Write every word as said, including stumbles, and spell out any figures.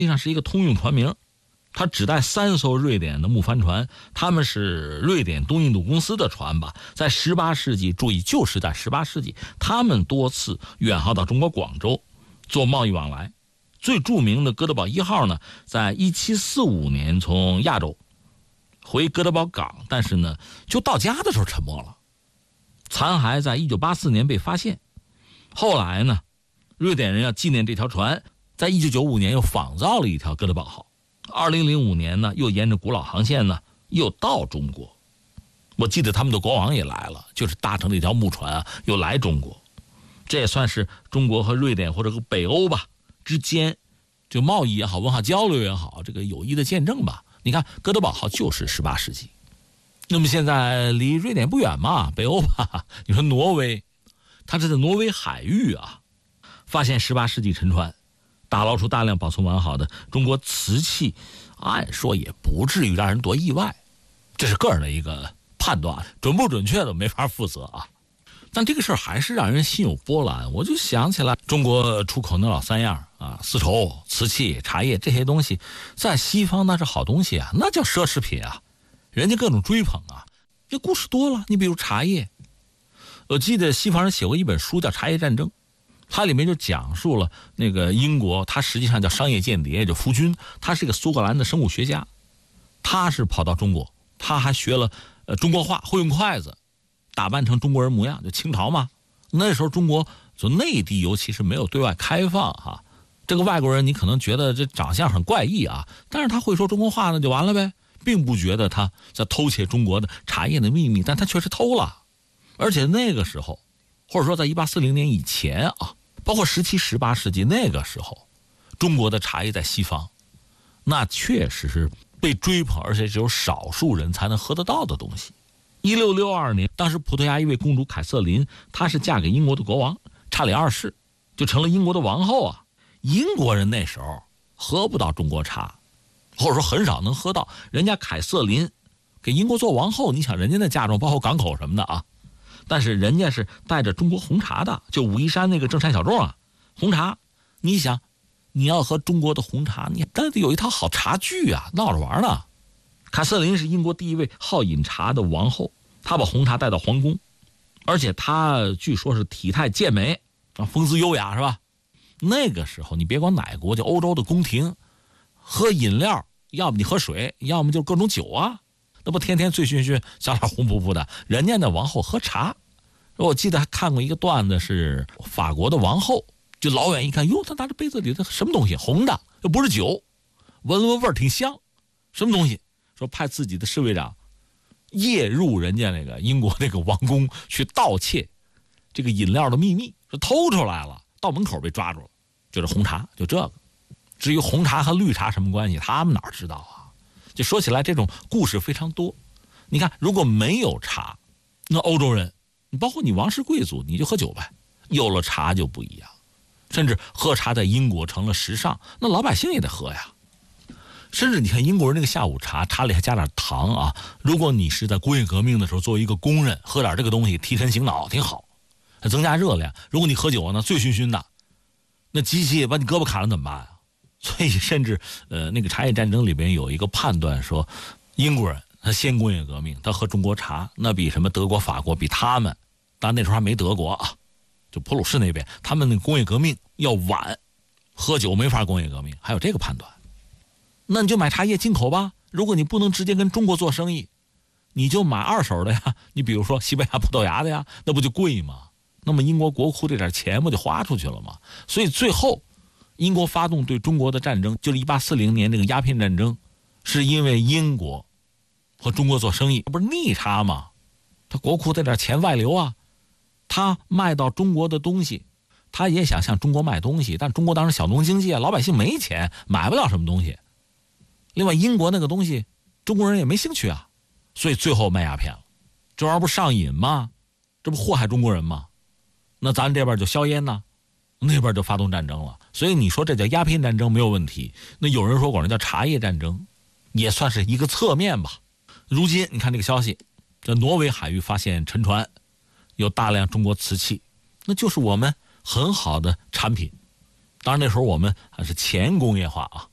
际上是一个通用船名，它只带三艘瑞典的木帆船，他们是瑞典东印度公司的船吧，在十八世纪，注意就是在十八世纪，他们多次远航到中国广州做贸易往来。最著名的哥德堡一号呢，在一七四五年从亚洲回哥德堡港，但是呢，就到家的时候沉没了，残骸在一九八四年被发现。后来呢，瑞典人要纪念这条船，在一九九五年又仿造了一条哥德堡号。二零零五年呢，又沿着古老航线呢，又到中国。我记得他们的国王也来了，就是搭乘这条木船啊，又来中国。这也算是中国和瑞典或者和北欧吧之间，就贸易也好，文化交流也好，这个友谊的见证吧。你看哥德堡号就是十八世纪，那么现在离瑞典不远嘛，北欧吧，你说挪威，它是在挪威海域啊，发现十八世纪沉船，打捞出大量保存完好的中国瓷器，按说也不至于让人多意外，这是个人的一个判断，准不准确的没法负责啊。但这个事儿还是让人心有波澜，我就想起来中国出口那老三样啊，丝绸、瓷器、茶叶这些东西，在西方那是好东西啊，那叫奢侈品啊，人家各种追捧啊。这故事多了，你比如茶叶，我记得西方人写过一本书叫《茶叶战争》，它里面就讲述了那个英国，他实际上叫商业间谍，就福军，他是一个苏格兰的生物学家，他是跑到中国，他还学了呃中国话，会用筷子，打扮成中国人模样，就清朝嘛。那时候中国就内地尤其是没有对外开放哈、啊，这个外国人你可能觉得这长相很怪异啊，但是他会说中国话那就完了呗，并不觉得他在偷窃中国的茶叶的秘密，但他确实偷了。而且那个时候，或者说在一八四零年以前啊，包括十七、十八世纪那个时候，中国的茶叶在西方，那确实是被追捧，而且只有少数人才能喝得到的东西。一六六二年，当时葡萄牙一位公主凯瑟琳，她是嫁给英国的国王查理二世，就成了英国的王后啊。英国人那时候喝不到中国茶，或者说很少能喝到。人家凯瑟琳给英国做王后，你想人家那嫁妆，包括港口什么的啊，但是人家是带着中国红茶的，就武夷山那个正山小众啊，红茶。你想，你要喝中国的红茶，你得有一套好茶具啊，闹着玩呢。凯瑟琳是英国第一位好饮茶的王后，她把红茶带到皇宫，而且她据说是体态健美啊，风姿优雅，是吧？那个时候你别管哪国，就欧洲的宫廷，喝饮料，要么你喝水，要么就各种酒啊，那不天天醉醺醺，小脸红扑扑的。人家那王后喝茶，我记得还看过一个段子，是法国的王后，就老远一看，哟，她拿着杯子里的什么东西，红的，又不是酒，闻闻味儿挺香，什么东西？说派自己的侍卫长夜入人家那个英国那个王宫去盗窃这个饮料的秘密，说偷出来了，到门口被抓住了，就是红茶，就这个。至于红茶和绿茶什么关系，他们哪知道啊？就说起来这种故事非常多。你看，如果没有茶，那欧洲人，你包括你王室贵族，你就喝酒呗。有了茶就不一样，甚至喝茶在英国成了时尚，那老百姓也得喝呀。甚至你看英国人那个下午茶，茶里还加点糖啊。如果你是在工业革命的时候作为一个工人，喝点这个东西提神醒脑挺好，还增加热量。如果你喝酒呢，醉醺醺的，那机器把你胳膊砍了怎么办啊？所以甚至呃，那个茶叶战争里边有一个判断说，英国人他先工业革命，他喝中国茶那比什么德国、法国比他们，当然那时候还没德国啊，就普鲁士那边他们那工业革命要晚，喝酒没法工业革命，还有这个判断。那你就买茶叶进口吧，如果你不能直接跟中国做生意，你就买二手的呀，你比如说西班牙、葡萄牙的呀，那不就贵吗？那么英国国库这点钱不就花出去了吗？所以最后英国发动对中国的战争，就是一八四零年那个鸦片战争，是因为英国和中国做生意不是逆差吗？他国库这点钱外流啊，他卖到中国的东西，他也想向中国卖东西，但中国当时小农经济啊，老百姓没钱，买不了什么东西。另外英国那个东西中国人也没兴趣啊，所以最后卖鸦片了。这玩意儿不上瘾吗？这不祸害中国人吗？那咱这边就硝烟呢，那边就发动战争了。所以你说这叫鸦片战争没有问题，那有人说管这叫茶叶战争，也算是一个侧面吧。如今你看这个消息，在挪威海域发现沉船，有大量中国瓷器，那就是我们很好的产品。当然那时候我们还是前工业化啊。